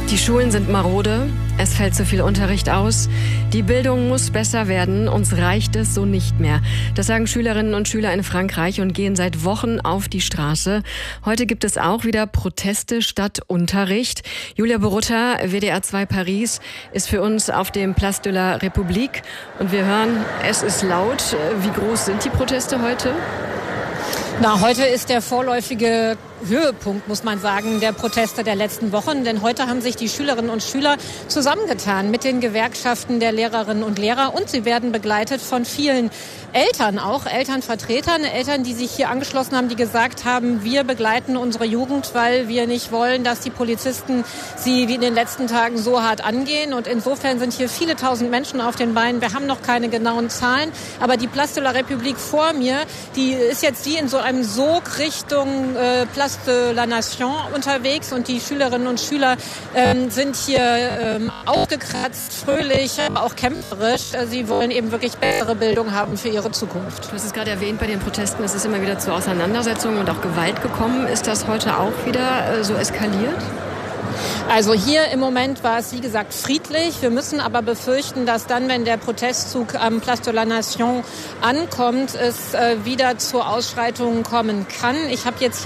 Die Schulen sind marode, es fällt zu viel Unterricht aus. Die Bildung muss besser werden, uns reicht es so nicht mehr. Das sagen Schülerinnen und Schüler in Frankreich und gehen seit Wochen auf die Straße. Heute gibt es auch wieder Proteste statt Unterricht. Julia Borutta, WDR 2 Paris, ist für uns auf dem Place de la République. Und wir hören, es ist laut. Wie groß sind die Proteste heute? Heute ist der vorläufige Höhepunkt, muss man sagen, der Proteste der letzten Wochen. Denn heute haben sich die Schülerinnen und Schüler zusammengetan mit den Gewerkschaften der Lehrerinnen und Lehrer. Und sie werden begleitet von vielen Eltern auch, Elternvertretern, Eltern, die sich hier angeschlossen haben, die gesagt haben, wir begleiten unsere Jugend, weil wir nicht wollen, dass die Polizisten sie wie in den letzten Tagen so hart angehen. Und insofern sind hier viele tausend Menschen auf den Beinen. Wir haben noch keine genauen Zahlen, aber die Place de la République vor mir, die ist jetzt wie in so einem Sog Richtung Place de la Nation unterwegs und die Schülerinnen und Schüler sind hier aufgekratzt, fröhlich, aber auch kämpferisch. Sie wollen eben wirklich bessere Bildung haben für ihre Zukunft. Du hast es gerade erwähnt, bei den Protesten ist es immer wieder zu Auseinandersetzungen und auch Gewalt gekommen. Ist das heute auch wieder so eskaliert? Also hier im Moment war es, wie gesagt, friedlich. Wir müssen aber befürchten, dass dann, wenn der Protestzug am Place de la Nation ankommt, es wieder zu Ausschreitungen kommen kann. Ich habe jetzt hier